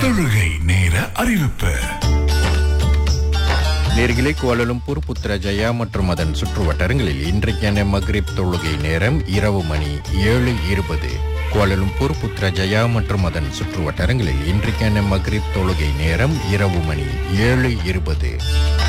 தொழுகை நேர அறிவிப்பு. நேர்களே, கோலாலம்பூர், புத்ரஜயா மற்றும் அதன் சுற்றுவட்டாரங்களில் இன்றைக்கான மக்ரிப் தொழுகை நேரம் இரவு மணி 7:20. கோலாலம்பூர், புத்ரஜயா மற்றும் அதன் சுற்றுவட்டாரங்களில் இன்றைக்கான மக்ரிப் தொழுகை நேரம் இரவு மணி 7:20.